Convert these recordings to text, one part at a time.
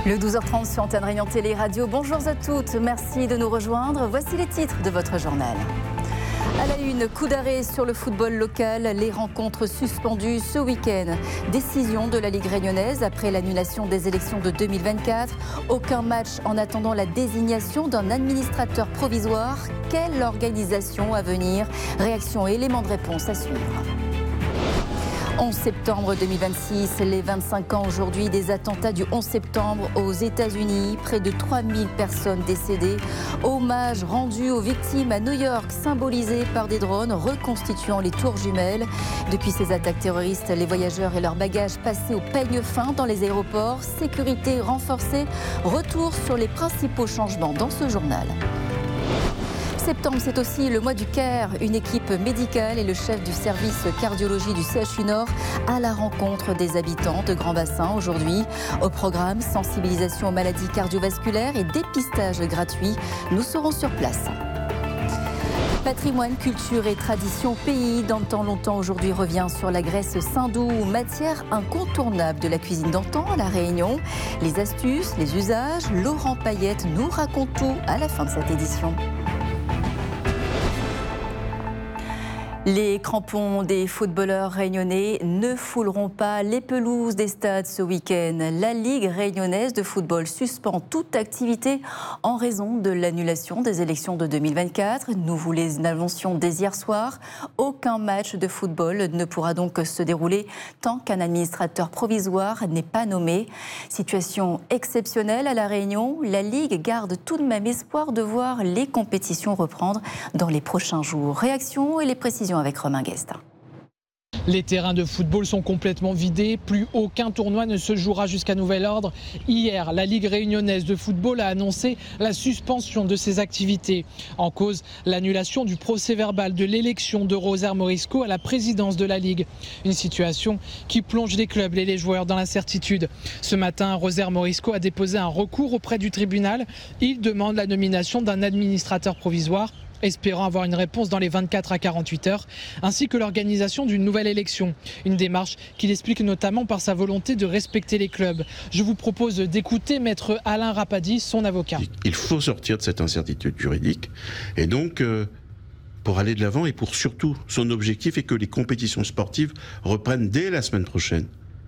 Le 12h30 sur Antenne Réunion Télé Radio. Bonjour à toutes, merci de nous rejoindre. Voici les titres de votre journal. À la une, coup d'arrêt sur le football local, les rencontres suspendues ce week-end. Décision de la Ligue réunionnaise après l'annulation des élections de 2024. Aucun match en attendant la désignation d'un administrateur provisoire. Quelle organisation à venir? Réaction et éléments de réponse à suivre. 11 septembre 2026, les 25 ans aujourd'hui des attentats du 11 septembre aux États-Unis. Près de 3000 personnes décédées. Hommage rendu aux victimes à New York, symbolisé par des drones reconstituant les tours jumelles. Depuis ces attaques terroristes, les voyageurs et leurs bagages passés au peigne fin dans les aéroports. Sécurité renforcée. Retour sur les principaux changements dans ce journal. Septembre, c'est aussi le mois du CARE. Une équipe médicale et le chef du service cardiologie du CHU Nord à la rencontre des habitants de Grand Bassin aujourd'hui. Au programme, sensibilisation aux maladies cardiovasculaires et dépistage gratuit. Nous serons sur place. Patrimoine, culture et tradition pays d'antan longtemps aujourd'hui revient sur la graisse Saint-Doux, matière incontournable de la cuisine d'antan à La Réunion. Les astuces, les usages, Laurent Payette nous raconte tout à la fin de cette édition. Les crampons des footballeurs réunionnais ne fouleront pas les pelouses des stades ce week-end. La Ligue réunionnaise de football suspend toute activité en raison de l'annulation des élections de 2024. Nous vous les annoncions dès hier soir. Aucun match de football ne pourra donc se dérouler tant qu'un administrateur provisoire n'est pas nommé. Situation exceptionnelle à La Réunion. La Ligue garde tout de même espoir de voir les compétitions reprendre dans les prochains jours. Réaction et les précisions avec Romain Guestin. Les terrains de football sont complètement vidés, plus aucun tournoi ne se jouera jusqu'à nouvel ordre. Hier, la Ligue réunionnaise de football a annoncé la suspension de ses activités. En cause, l'annulation du procès-verbal de l'élection de Rosaire Morisco à la présidence de la Ligue. Une situation qui plonge les clubs et les joueurs dans l'incertitude. Ce matin, Rosaire Morisco a déposé un recours auprès du tribunal. Il demande la nomination d'un administrateur provisoire, espérant avoir une réponse dans les 24 à 48 heures, ainsi que l'organisation d'une nouvelle élection. Une démarche qu'il explique notamment par sa volonté de respecter les clubs. Je vous propose d'écouter Maître Alain Rapadi, son avocat. Il faut sortir de cette incertitude juridique et donc pour aller de l'avant et pour surtout son objectif est que les compétitions sportives reprennent dès la semaine prochaine.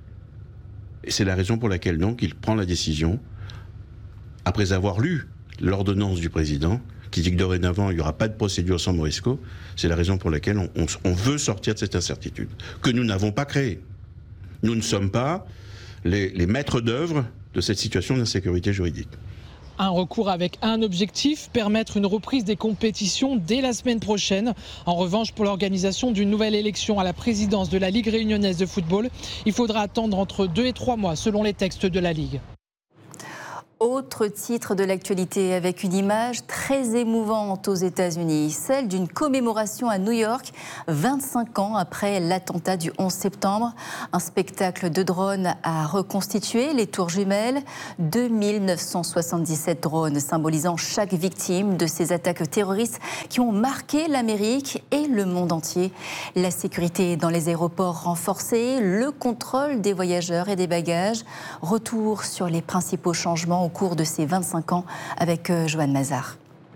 Et c'est la raison pour laquelle donc il prend la décision, après avoir lu l'ordonnance du président, qui dit que dorénavant, il n'y aura pas de procédure sans Morisco. C'est la raison pour laquelle on veut sortir de cette incertitude, que nous n'avons pas créée. Nous ne sommes pas les maîtres d'œuvre de cette situation d'insécurité juridique. Un recours avec un objectif, permettre une reprise des compétitions dès la semaine prochaine. En revanche, pour l'organisation d'une nouvelle élection à la présidence de la Ligue réunionnaise de football, il faudra attendre entre 2 et 3 mois selon les textes de la Ligue. Autre titre de l'actualité avec une image très émouvante aux États-Unis, celle d'une commémoration à New York, 25 ans après l'attentat du 11 septembre. Un spectacle de drones a reconstitué les tours jumelles, 2977 drones symbolisant chaque victime de ces attaques terroristes qui ont marqué l'Amérique et le monde entier. La sécurité dans les aéroports renforcée, le contrôle des voyageurs et des bagages. Retour sur les principaux changements au cours de ces 25 ans avec Joanne Mazard.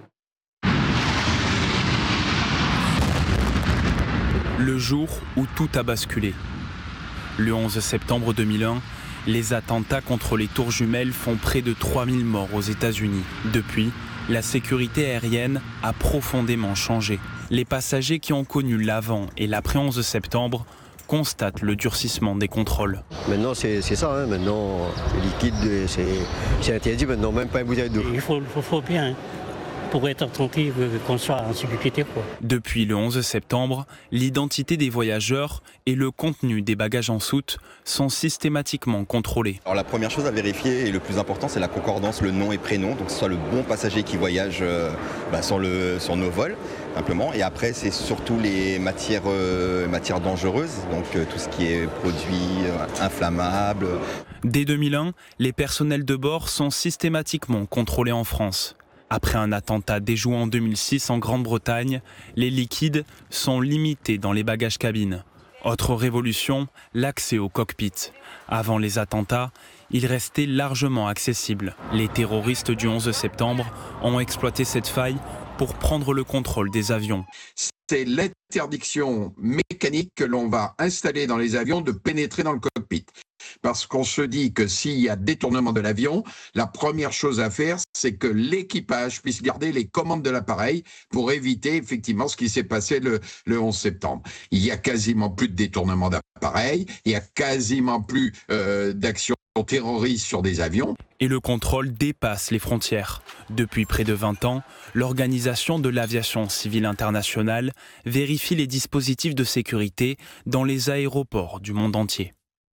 Le jour où tout a basculé. Le 11 septembre 2001, les attentats contre les tours jumelles font près de 3000 morts aux États-Unis. Depuis, la sécurité aérienne a profondément changé. Les passagers qui ont connu l'avant et l'après 11 septembre constate le durcissement des contrôles. Maintenant, c'est ça. Hein. Maintenant, le liquide, c'est interdit. Maintenant, même pas une bouteille d'eau. Il faut bien pour être attentif, qu'on soit en sécurité. Depuis le 11 septembre, l'identité des voyageurs et le contenu des bagages en soute sont systématiquement contrôlés. Alors la première chose à vérifier et le plus important, c'est la concordance, le nom et prénom. Donc que ce soit le bon passager qui voyage sur nos vols. Simplement. Et après, c'est surtout les matières dangereuses, donc tout ce qui est produits inflammables. Dès 2001, les personnels de bord sont systématiquement contrôlés en France. Après un attentat déjoué en 2006 en Grande-Bretagne, les liquides sont limités dans les bagages cabines. Autre révolution, l'accès au cockpit. Avant les attentats, il restait largement accessible. Les terroristes du 11 septembre ont exploité cette faille pour prendre le contrôle des avions. C'est l'interdiction mécanique que l'on va installer dans les avions de pénétrer dans le cockpit. Parce qu'on se dit que s'il y a détournement de l'avion, la première chose à faire, c'est que l'équipage puisse garder les commandes de l'appareil pour éviter effectivement ce qui s'est passé le 11 septembre. Il y a quasiment plus de détournement d'appareil, il y a quasiment plus d'actions terroristes sur des avions. Et le contrôle dépasse les frontières. Depuis près de 20 ans, l'Organisation de l'aviation civile internationale vérifie les dispositifs de sécurité dans les aéroports du monde entier.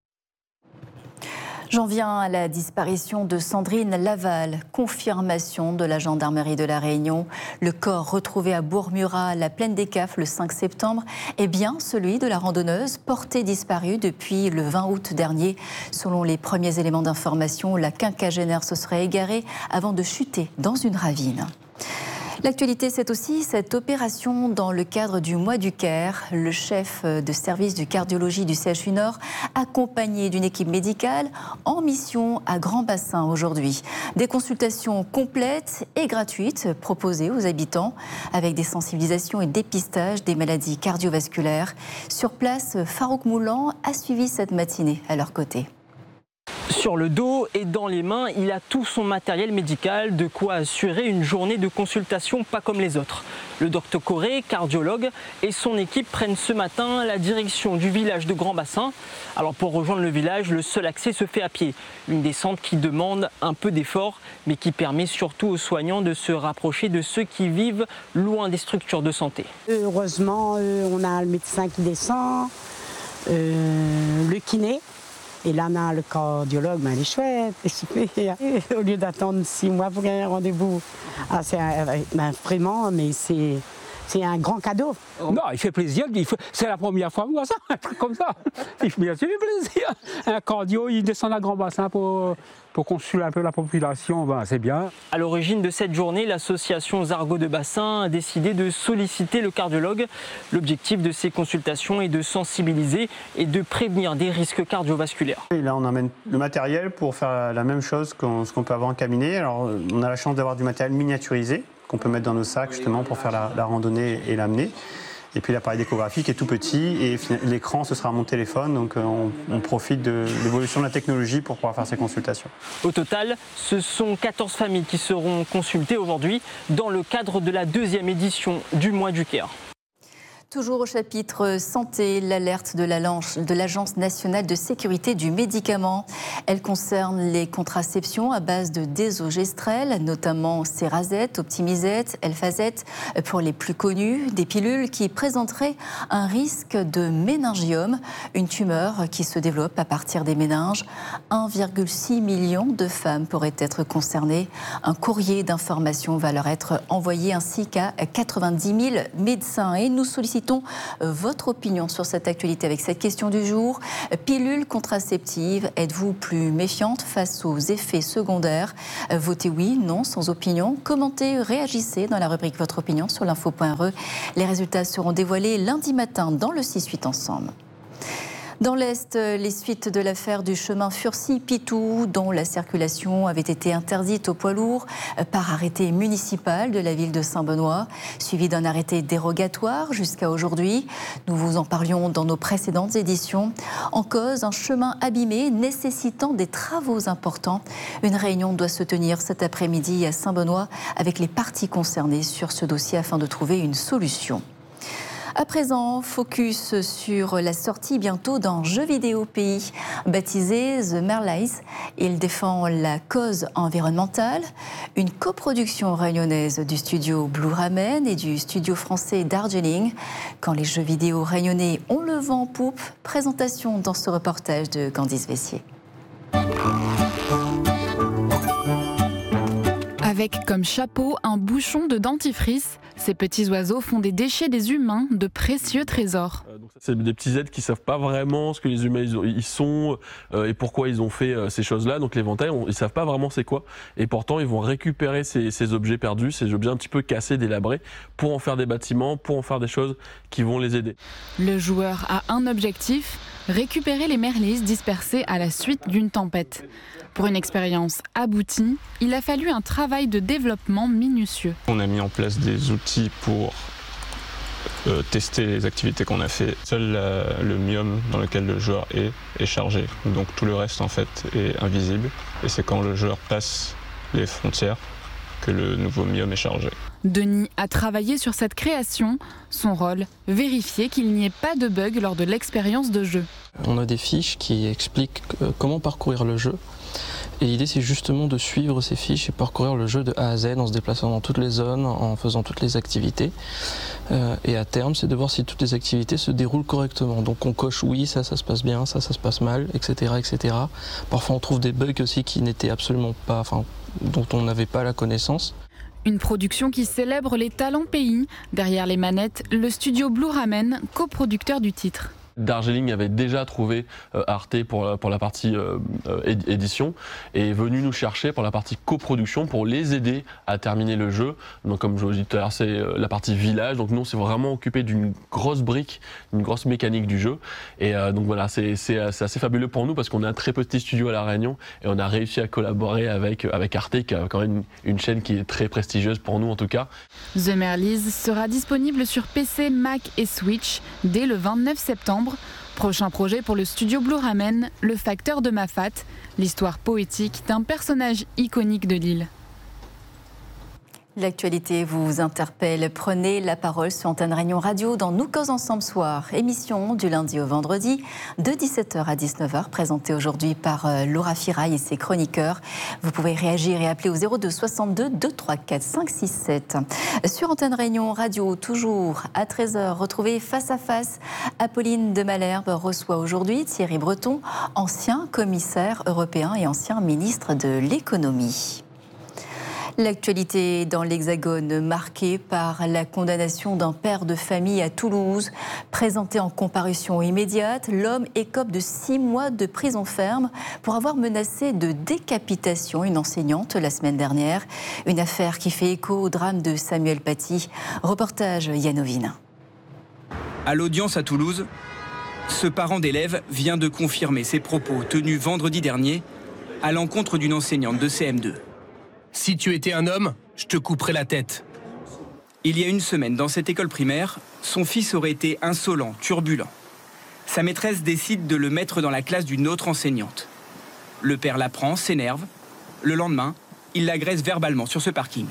J'en viens à la disparition de Sandrine Laval. Confirmation de la gendarmerie de La Réunion. Le corps retrouvé à Bourg-Murat, la plaine des Cafres, le 5 septembre, est bien celui de la randonneuse portée disparue depuis le 20 août dernier. Selon les premiers éléments d'information, la quinquagénaire se serait égarée avant de chuter dans une ravine. L'actualité, c'est aussi cette opération dans le cadre du mois du Caire. Le chef de service de cardiologie du CHU Nord, accompagné d'une équipe médicale, en mission à Grand Bassin aujourd'hui. Des consultations complètes et gratuites proposées aux habitants avec des sensibilisations et dépistages des maladies cardiovasculaires. Sur place, Farouk Moulan a suivi cette matinée à leur côté. Sur le dos et dans les mains, il a tout son matériel médical, de quoi assurer une journée de consultation pas comme les autres. Le docteur Corré, cardiologue, et son équipe prennent ce matin la direction du village de Grand Bassin. Alors pour rejoindre le village, le seul accès se fait à pied. Une descente qui demande un peu d'effort, mais qui permet surtout aux soignants de se rapprocher de ceux qui vivent loin des structures de santé. Heureusement, on a le médecin qui descend, le kiné. Et là, on a le cardiologue, il est chouette, c'est super. Au lieu d'attendre 6 mois pour gagner un rendez-vous, c'est vraiment, mais c'est un grand cadeau. Non, il fait plaisir, c'est la première fois, moi, ça, un truc comme ça. Il fait plaisir. Un cardio, il descend à Grand Bassin pour consulter un peu la population, c'est bien. À l'origine de cette journée, l'association Zargo de Bassin a décidé de solliciter le cardiologue. L'objectif de ces consultations est de sensibiliser et de prévenir des risques cardiovasculaires. Et là, on amène le matériel pour faire la même chose ce qu'on peut avoir en cabinet. Alors, on a la chance d'avoir du matériel miniaturisé qu'on peut mettre dans nos sacs justement pour faire la randonnée et l'amener. Et puis l'appareil d'échographie qui est tout petit et l'écran ce sera mon téléphone, donc on profite de l'évolution de la technologie pour pouvoir faire ces consultations. Au total, ce sont 14 familles qui seront consultées aujourd'hui dans le cadre de la 2e édition du mois du Caire. Toujours au chapitre santé, l'alerte de l'Agence nationale de sécurité du médicament. Elle concerne les contraceptions à base de désogestrel, notamment Cerazette, Optimizette, Elfazette, pour les plus connus, des pilules qui présenteraient un risque de méningiome, une tumeur qui se développe à partir des méninges. 1,6 million de femmes pourraient être concernées. Un courrier d'information va leur être envoyé ainsi qu'à 90 000 médecins. Et nous sollicitons votre opinion sur cette actualité avec cette question du jour. Pilule contraceptive, êtes-vous plus méfiante face aux effets secondaires? Votez oui, non, sans opinion. Commentez, réagissez dans la rubrique Votre opinion sur l'info.re. Les résultats seront dévoilés lundi matin dans le 6-8 ensemble. Dans l'Est, les suites de l'affaire du chemin Furcy-Pitou, dont la circulation avait été interdite aux poids lourds par arrêté municipal de la ville de Saint-Benoît, suivi d'un arrêté dérogatoire jusqu'à aujourd'hui. Nous vous en parlions dans nos précédentes éditions. En cause, un chemin abîmé nécessitant des travaux importants. Une réunion doit se tenir cet après-midi à Saint-Benoît avec les parties concernées sur ce dossier afin de trouver une solution. À présent, focus sur la sortie bientôt d'un jeu vidéo pays baptisé The Merlies. Il défend la cause environnementale. Une coproduction réunionnaise du studio Blue Ramen et du studio français Darjeeling. Quand les jeux vidéo réunionnais ont le vent en poupe, présentation dans ce reportage de Candice Vessier. Avec comme chapeau un bouchon de dentifrice, ces petits oiseaux font des déchets des humains de précieux trésors. C'est des petits êtres qui ne savent pas vraiment ce que les humains ils sont et pourquoi ils ont fait ces choses-là. Donc l'éventail, ils ne savent pas vraiment c'est quoi. Et pourtant, ils vont récupérer ces objets perdus, ces objets un petit peu cassés, délabrés, pour en faire des bâtiments, pour en faire des choses qui vont les aider. Le joueur a un objectif, récupérer les merlis dispersés à la suite d'une tempête. Pour une expérience aboutie, il a fallu un travail de développement minutieux. On a mis en place des outils pour tester les activités qu'on a fait. Seul le myome dans lequel le joueur est chargé. Donc tout le reste en fait est invisible. Et c'est quand le joueur passe les frontières que le nouveau myome est chargé. Denis a travaillé sur cette création. Son rôle, vérifier qu'il n'y ait pas de bug lors de l'expérience de jeu. On a des fiches qui expliquent comment parcourir le jeu. Et l'idée, c'est justement de suivre ces fiches et parcourir le jeu de A à Z en se déplaçant dans toutes les zones, en faisant toutes les activités. Et à terme, c'est de voir si toutes les activités se déroulent correctement. Donc on coche oui, ça se passe bien, ça se passe mal, etc., etc. Parfois, on trouve des bugs aussi qui n'étaient absolument pas, dont on n'avait pas la connaissance. Une production qui célèbre les talents pays. Derrière les manettes, le studio Blue Ramen, coproducteur du titre. Darjeeling avait déjà trouvé Arte pour la partie édition et est venu nous chercher pour la partie coproduction pour les aider à terminer le jeu. Donc comme je vous l'ai dit tout à l'heure, c'est la partie village. Donc nous on s'est vraiment occupé d'une grosse brique, une grosse mécanique du jeu. Et donc voilà, c'est assez fabuleux pour nous parce qu'on est un très petit studio à La Réunion et on a réussi à collaborer avec Arte qui a quand même une chaîne qui est très prestigieuse pour nous en tout cas. The Merlis sera disponible sur PC, Mac et Switch dès le 29 septembre. Prochain projet pour le studio Blue Ramen, Le Facteur de Mafat, l'histoire poétique d'un personnage iconique de l'île. L'actualité vous interpelle. Prenez la parole sur Antenne Réunion Radio dans Nous Cause Ensemble Soir. Émission du lundi au vendredi de 17h à 19h, présentée aujourd'hui par Laura Firail et ses chroniqueurs. Vous pouvez réagir et appeler au 02 62 234 567. Sur Antenne Réunion Radio, toujours à 13h, retrouvez Face à Face. Apolline de Malherbe reçoit aujourd'hui Thierry Breton, ancien commissaire européen et ancien ministre de l'économie. L'actualité dans l'Hexagone marquée par la condamnation d'un père de famille à Toulouse. Présenté en comparution immédiate, l'homme écope de 6 mois de prison ferme pour avoir menacé de décapitation une enseignante la semaine dernière. Une affaire qui fait écho au drame de Samuel Paty. Reportage Yann Ovin. À l'audience à Toulouse, ce parent d'élève vient de confirmer ses propos tenus vendredi dernier à l'encontre d'une enseignante de CM2. Si tu étais un homme, je te couperais la tête. Il y a une semaine, dans cette école primaire, son fils aurait été insolent, turbulent. Sa maîtresse décide de le mettre dans la classe d'une autre enseignante. Le père l'apprend, s'énerve. Le lendemain, il l'agresse verbalement sur ce parking.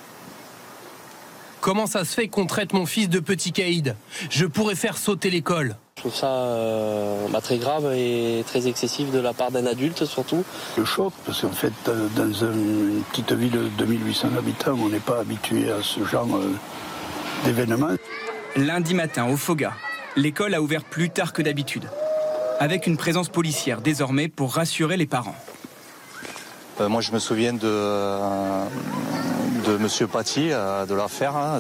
Comment ça se fait qu'on traite mon fils de petit caïd ? Je pourrais faire sauter l'école. Je trouve ça très grave et très excessif de la part d'un adulte surtout. Le choc, parce qu'en fait, dans une petite ville de 2800 habitants, on n'est pas habitué à ce genre d'événements. Lundi matin, au Foga, l'école a ouvert plus tard que d'habitude, avec une présence policière désormais pour rassurer les parents. Moi, je me souviens de Monsieur Paty, de l'affaire, hein,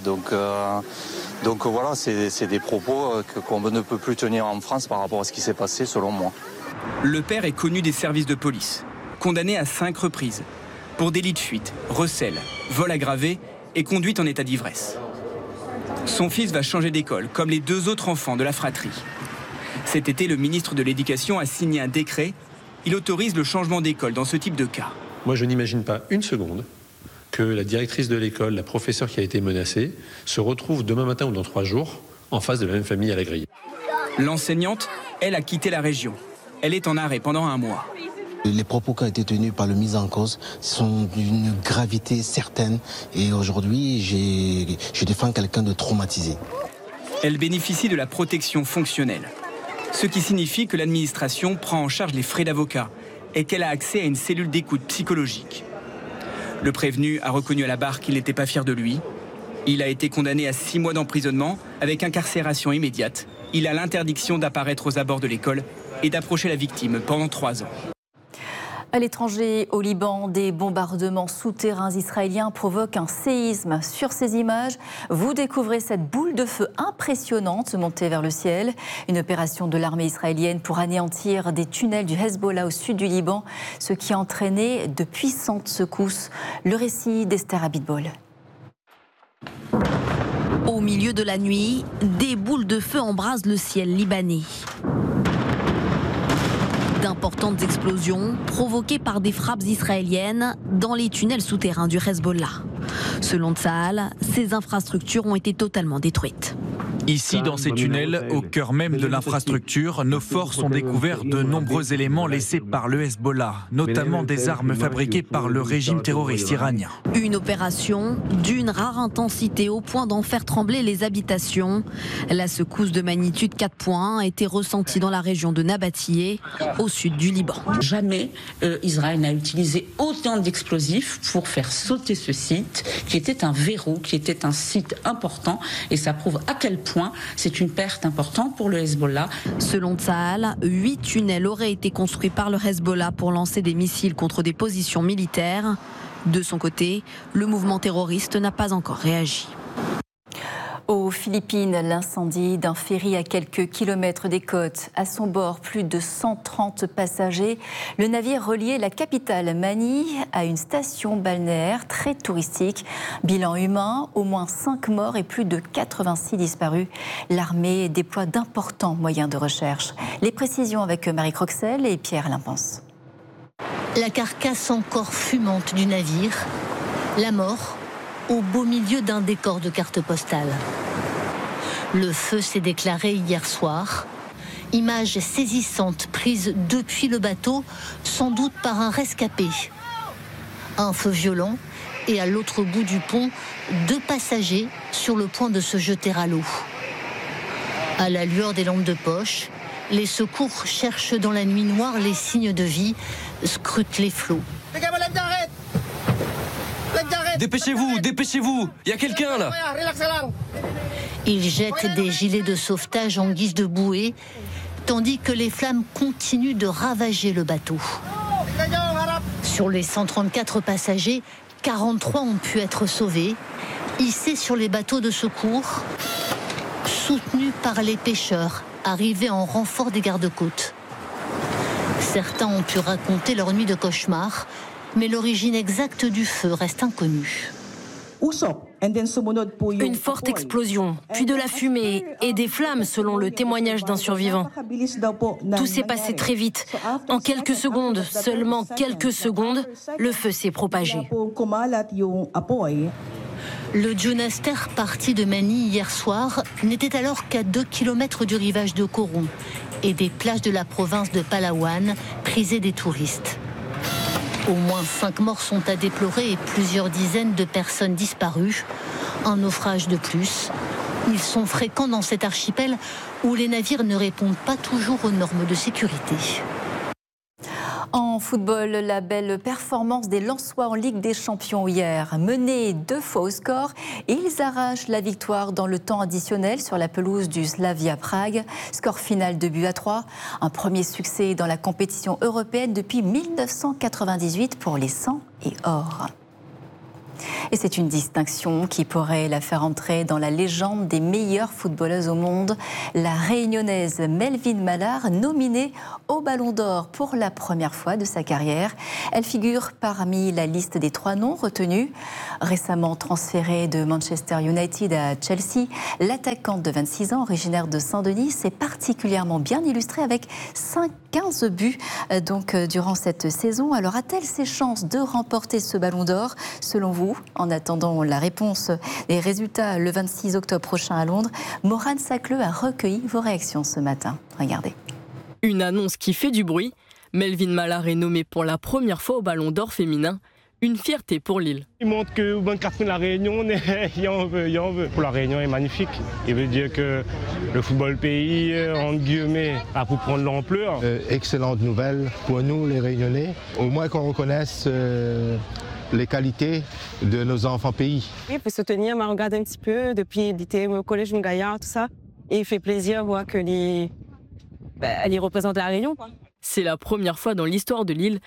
donc voilà, c'est des propos qu'on ne peut plus tenir en France par rapport à ce qui s'est passé, selon moi. Le père est connu des services de police, condamné à 5 reprises pour délit de fuite, recel, vol aggravé et conduite en état d'ivresse. Son fils va changer d'école, comme les 2 autres enfants de la fratrie. Cet été, le ministre de l'Éducation a signé un décret. Il autorise le changement d'école dans ce type de cas. Moi, je n'imagine pas une seconde que la directrice de l'école, la professeure qui a été menacée, se retrouve demain matin ou dans 3 jours en face de la même famille à la grille. L'enseignante, elle, a quitté la région. Elle est en arrêt pendant 1 mois. Les propos qui ont été tenus par le mis en cause sont d'une gravité certaine. Et aujourd'hui, je défends quelqu'un de traumatisé. Elle bénéficie de la protection fonctionnelle. Ce qui signifie que l'administration prend en charge les frais d'avocat et qu'elle a accès à une cellule d'écoute psychologique. Le prévenu a reconnu à la barre qu'il n'était pas fier de lui. Il a été condamné à 6 mois d'emprisonnement avec incarcération immédiate. Il a l'interdiction d'apparaître aux abords de l'école et d'approcher la victime pendant 3 ans. À l'étranger, au Liban, des bombardements souterrains israéliens provoquent un séisme. Sur ces images, vous découvrez cette boule de feu impressionnante montée vers le ciel. Une opération de l'armée israélienne pour anéantir des tunnels du Hezbollah au sud du Liban, ce qui a entraîné de puissantes secousses. Le récit d'Esther Abitbol. Au milieu de la nuit, des boules de feu embrasent le ciel libanais. D'importantes explosions provoquées par des frappes israéliennes dans les tunnels souterrains du Hezbollah. Selon Tsahal, ces infrastructures ont été totalement détruites. Ici, dans ces tunnels, au cœur même de l'infrastructure, nos forces ont découvert de nombreux éléments laissés par le Hezbollah, notamment des armes fabriquées par le régime terroriste iranien. Une opération d'une rare intensité au point d'en faire trembler les habitations. La secousse de magnitude 4.1 a été ressentie dans la région de Nabatiyeh, au sud du Liban. Jamais Israël n'a utilisé autant d'explosifs pour faire sauter ce site, qui était un verrou, qui était un site important, et ça prouve à quel point c'est une perte importante pour le Hezbollah. Selon Tsahal, 8 tunnels auraient été construits par le Hezbollah pour lancer des missiles contre des positions militaires. De son côté, le mouvement terroriste n'a pas encore réagi. Aux Philippines, l'incendie d'un ferry à quelques kilomètres des côtes. À son bord, plus de 130 passagers. Le navire reliait la capitale Manille à une station balnéaire très touristique. Bilan humain, au moins 5 morts et plus de 86 disparus. L'armée déploie d'importants moyens de recherche. Les précisions avec Marie Croxel et Pierre Limpens. La carcasse encore fumante du navire. La mort au beau milieu d'un décor de carte postale. Le feu s'est déclaré hier soir. Image saisissante prise depuis le bateau, sans doute par un rescapé. Un feu violent et à l'autre bout du pont, 2 passagers sur le point de se jeter à l'eau. À la lueur des lampes de poche, les secours cherchent dans la nuit noire les signes de vie, scrutent les flots. Dépêchez-vous, dépêchez-vous, il y a quelqu'un là. Ils jettent des gilets de sauvetage en guise de bouée, tandis que les flammes continuent de ravager le bateau. Sur les 134 passagers, 43 ont pu être sauvés, hissés sur les bateaux de secours, soutenus par les pêcheurs arrivés en renfort des gardes-côtes. Certains ont pu raconter leur nuit de cauchemar, mais l'origine exacte du feu reste inconnue. Une forte explosion, puis de la fumée et des flammes selon le témoignage d'un survivant. Tout s'est passé très vite. En quelques secondes, seulement quelques secondes, le feu s'est propagé. Le Jonaster parti de Manille hier soir n'était alors qu'à 2 km du rivage de Coron et des plages de la province de Palawan prisées des touristes. Au moins 5 morts sont à déplorer et plusieurs dizaines de personnes disparues. Un naufrage de plus. Ils sont fréquents dans cet archipel où les navires ne répondent pas toujours aux normes de sécurité. En football, la belle performance des Lensois en Ligue des Champions hier. Menés 2 fois au score, ils arrachent la victoire dans le temps additionnel sur la pelouse du Slavia Prague. Score final 2-3. Un premier succès dans la compétition européenne depuis 1998 pour les 100 et or. Et c'est une distinction qui pourrait la faire entrer dans la légende des meilleures footballeuses au monde. La réunionnaise Melvin Mallard, nominée au Ballon d'Or pour la première fois de sa carrière. Elle figure parmi la liste des 3 noms retenus. Récemment transférée de Manchester United à Chelsea, l'attaquante de 26 ans, originaire de Saint-Denis, s'est particulièrement bien illustrée avec 15 buts durant cette saison. Alors a-t-elle ses chances de remporter ce Ballon d'Or selon vous? En attendant la réponse des résultats le 26 octobre prochain à Londres, Morane Sacleux a recueilli vos réactions ce matin. Regardez. Une annonce qui fait du bruit. Melvin Mallard est nommée pour la première fois au Ballon d'Or féminin. Une fierté pour Lille. Il montre que bonne carton de la Réunion, il en veut. Pour la Réunion est magnifique. Il veut dire que le football pays, entre guillemets, a pu prendre l'ampleur. Excellente nouvelle pour nous, les Réunionnais. Au moins qu'on reconnaisse les qualités de nos enfants pays. Oui, il peut se tenir, m'a regardé un petit peu depuis il était au collège de Gaillard, tout ça. Et il fait plaisir de voir que elle y représente la Réunion, quoi. C'est la première fois dans l'histoire de Lille